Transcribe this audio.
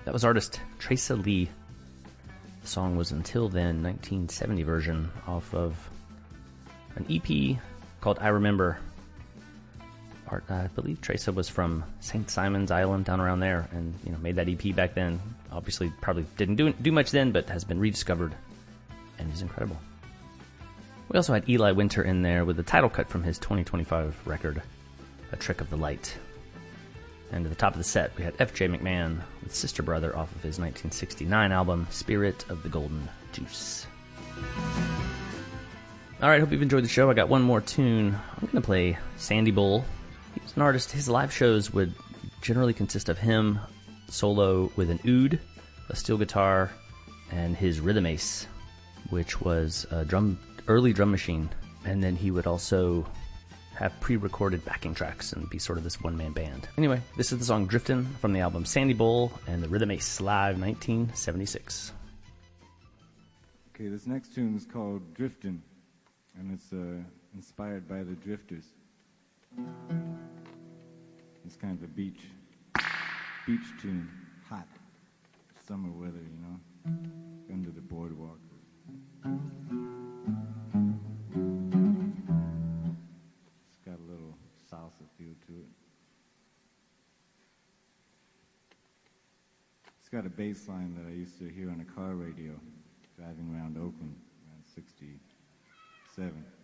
That was artist Tresa Lee. The song was Until Then, 1970 version off of an EP called I Remember. I believe Tresa was from St. Simon's Island, down around there, and made that EP back then. Obviously, probably didn't do much then, but has been rediscovered and is incredible. We also had Eli Winter in there with the title cut from his 2025 record, A Trick of the Light. And at the top of the set, we had F.J. McMahon with Sister Brother off of his 1969 album, Spirit of the Golden Juice. Alright, hope you've enjoyed the show. I got one more tune. I'm going to play Sandy Bull. He's an artist. His live shows would generally consist of him solo with an oud, a steel guitar, and his rhythm ace, which was a early drum machine. And then he would also have pre-recorded backing tracks and be sort of this one-man band. Anyway, this is the song Driftin' from the album Sandy Bull and the Rhythm Ace Live 1976. Okay, this next tune is called Driftin', and it's inspired by the Drifters. It's kind of a beach tune, hot, summer weather, under the boardwalk. It's got a little salsa feel to it. It's got a bass line that I used to hear on a car radio driving around Oakland around 67.